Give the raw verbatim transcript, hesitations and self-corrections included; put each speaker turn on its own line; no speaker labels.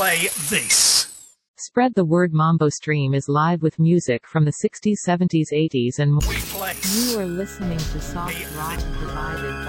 play this.
Spread the word. Mambo Stream is live with music from the sixties, seventies, eighties and more.
We place.
You are listening to soft rock provided by